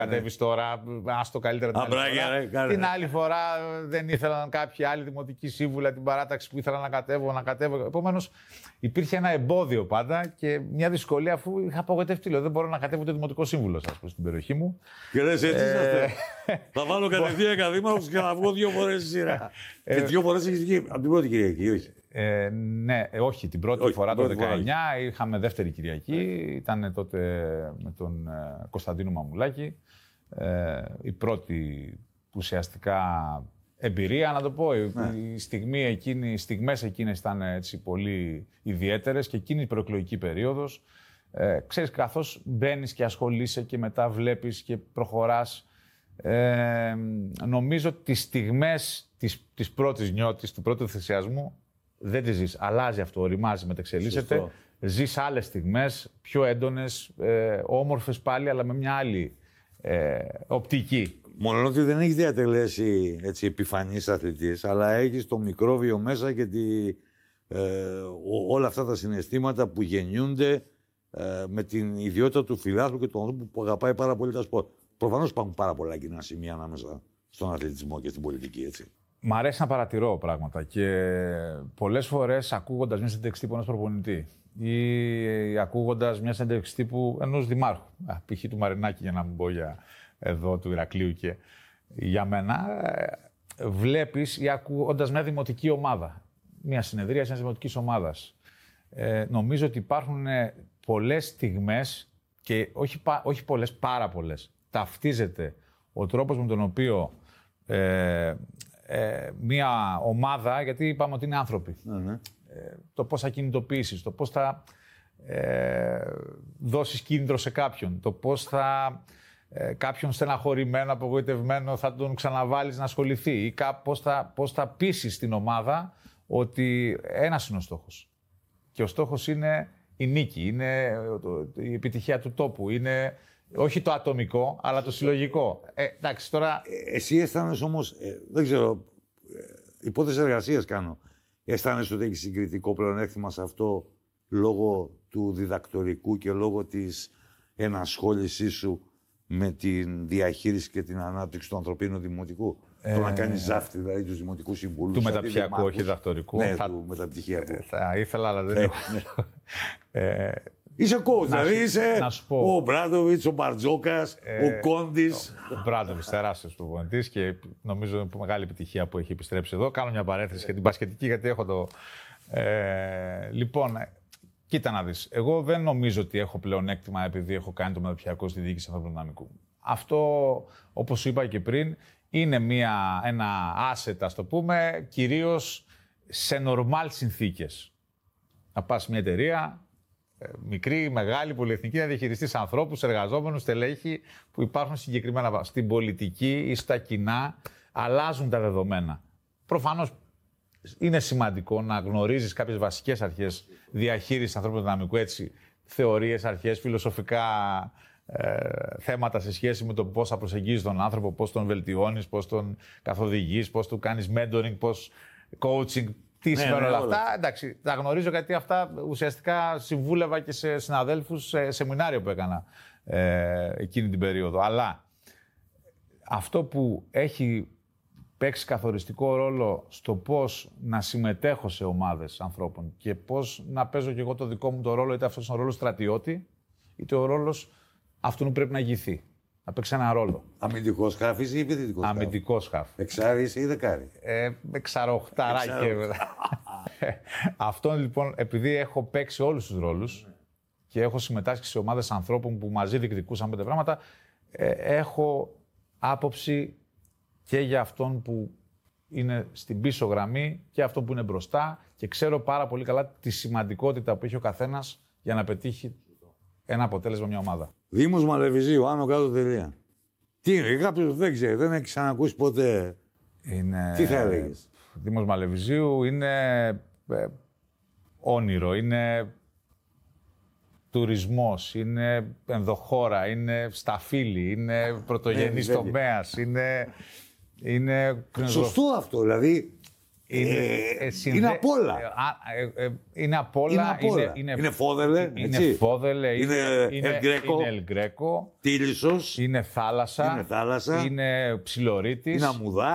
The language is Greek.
Κατέβεις τώρα, άστο καλύτερα την άλλη φορά. Την άλλη φορά δεν ήθελαν κάποιοι άλλοι δημοτικοί σύμβουλοι την παράταξη που ήθελαν να κατέβω. Επομένως, υπήρχε ένα εμπόδιο πάντα και μια δυσκολία αφού είχα απογοητευτεί. Λέω, δεν μπορώ να κατέβω ούτε δημοτικό σύμβουλο στην περιοχή μου. Και λες έτσι θα βάλω κατευθείαν καθήμαρχος και θα βγω 2 φορές στη σειρά. Και 2 φορές έχεις βγει από την πρώτη Κυριακή, όχι. Ναι, όχι. Την πρώτη φορά το 19 είχαμε δεύτερη Κυριακή. Ήταν τότε με τον Κωνσταντίνο Μαμουλάκη. Η πρώτη ουσιαστικά εμπειρία, να το πω. Η στιγμές εκείνες ήταν έτσι πολύ ιδιαίτερες και εκείνη η προεκλογική περίοδος. Ξέρεις, καθώς μπαίνεις και ασχολείσαι και μετά βλέπεις και προχωράς, νομίζω ότι τις στιγμές της πρώτης νιώτης, του πρώτου θυσιασμού, δεν τις ζεις. Αλλάζει αυτό, οριμάζει, μεταξελίσσεται. Ζεις άλλες στιγμές, πιο έντονες, όμορφες πάλι, αλλά με μια άλλη οπτική. Μόνο ότι δεν έχεις διατελέσει έτσι επιφανής αθλητής, αλλά έχεις το μικρόβιο μέσα και όλα αυτά τα συναισθήματα που γεννιούνται με την ιδιότητα του φιλάθλου και του ανθρώπου που αγαπάει πάρα πολύ τα σπορ. Προφανώς υπάρχουν πάρα πολλά κοινά σημεία ανάμεσα στον αθλητισμό και στην πολιτική, έτσι. Μ' αρέσει να παρατηρώ πράγματα και πολλές φορές ακούγοντας μια συνέντευξη τύπου ενός προπονητή ή ακούγοντας μια συνέντευξη τύπου ενός δημάρχου, π.χ. του Μαρινάκη, για να μην πω για εδώ του Ηρακλείου και για μένα, βλέπεις ή ακούγοντας μια δημοτική ομάδα, μια συνεδρία μιας δημοτικής ομάδας, νομίζω ότι υπάρχουν πολλές στιγμές και όχι πολλές, πάρα πολλές. Ταυτίζεται ο τρόπος με τον οποίο μια ομάδα, γιατί είπαμε ότι είναι άνθρωποι, το πώς θα κινητοποιήσεις, το πώς θα δώσεις κίνητρο σε κάποιον, το πώς θα κάποιον στεναχωρημένο, απογοητευμένο θα τον ξαναβάλεις να ασχοληθεί ή πώς θα πείσεις την ομάδα ότι ένας είναι ο στόχος. Και ο στόχος είναι η νίκη, είναι η επιτυχία του τόπου, είναι όχι το ατομικό, αλλά το συλλογικό. Εντάξει, τώρα... Εσύ αισθάνεσαι όμως, δεν ξέρω, υπόθεση εργασίας κάνω, αισθάνεσαι ότι έχεις συγκριτικό πλεονέκτημα σε αυτό λόγω του διδακτορικού και λόγω της ενασχόλησής σου με την διαχείριση και την ανάπτυξη του ανθρωπίνου δημοτικού. Το να κάνεις ζάφτη, δηλαδή τους δημοτικούς συμβούλους. Του μεταπτυχιακού, όχι διδακτορικού. Ναι, του μεταπτυχιακού. Θα ήθελα, αλλά δεν έχω. Είσαι coach, δηλαδή είσαι ο Μπράντοβιτς, ο Μπαρτζόκας, ο Κόντις. Ο Μπράντοβιτς, τεράστιος προπονητής και νομίζω είναι μεγάλη επιτυχία που έχει επιστρέψει εδώ. Κάνω μια παρένθεση για την μπασκετική, γιατί έχω το... Λοιπόν, κοίτα να δεις. Εγώ δεν νομίζω ότι έχω πλεονέκτημα επειδή έχω κάνει το μεταπτυχιακό στη διοίκηση ανθρώπινου δυναμικού. Αυτό, όπως σου είπα και πριν, είναι ένα asset, ας το πούμε, κυρίως σε normal συνθήκες. Να πας μια εταιρεία, μικρή, μεγάλη, πολυεθνική, να διαχειριστείς ανθρώπους, εργαζόμενους, στελέχη που υπάρχουν συγκεκριμένα. Στην πολιτική ή στα κοινά αλλάζουν τα δεδομένα. Προφανώς είναι σημαντικό να γνωρίζεις κάποιες βασικές αρχές διαχείρισης ανθρώπινου δυναμικού, έτσι, θεωρίες, αρχές, φιλοσοφικά θέματα σε σχέση με το πώς θα προσεγγίζεις τον άνθρωπο, πώς τον βελτιώνεις, πώς τον καθοδηγείς, πώς του κάνεις mentoring, πώς coaching. Τι σημαίνουν όλα αυτά. Εντάξει, τα γνωρίζω γιατί αυτά ουσιαστικά συμβούλευα και σε συναδέλφους σε σεμινάριο που έκανα εκείνη την περίοδο. Αλλά αυτό που έχει παίξει καθοριστικό ρόλο στο πώς να συμμετέχω σε ομάδες ανθρώπων και πώς να παίζω και εγώ το δικό μου το ρόλο, είτε αυτός είναι ο ρόλος στρατιώτη, είτε ο ρόλος αυτού που πρέπει να ηγηθεί. Να παίξει ένα ρόλο. Αμυντικό σκάφη ή επιθετικό σκάφη? Αμυντικό σκάφη. Εξάρι ή δεκάρι? Εξαροχταράκι. Αυτό λοιπόν, επειδή έχω παίξει όλους τους ρόλους και έχω συμμετάσχει σε ομάδες ανθρώπων που μαζί διεκδικούσαν πέντε πράγματα, έχω άποψη και για αυτόν που είναι στην πίσω γραμμή και αυτόν που είναι μπροστά και ξέρω πάρα πολύ καλά τη σημαντικότητα που έχει ο καθένας για να πετύχει ένα αποτέλεσμα μια ομάδα. Δήμος Μαλεβιζίου, άνω κάτω τελεία. Τι είναι, κάποιος δεν ξέρει, δεν έχει ξανακούσει ποτέ. Τι θα έλεγες? Δήμος Μαλεβιζίου είναι όνειρο, είναι τουρισμός, είναι ενδοχώρα, είναι σταφύλι, είναι πρωτογενής τομέας, είναι Σωστό αυτό, δηλαδή Είναι απ' όλα. Είναι απ' όλα. Είναι Φόδελε. Είναι Φόδελε. Είναι Ελ Γκρέκο. Τίλισσος. Είναι θάλασσα. Είναι Ψιλορίτης. Είναι Αμμουδά.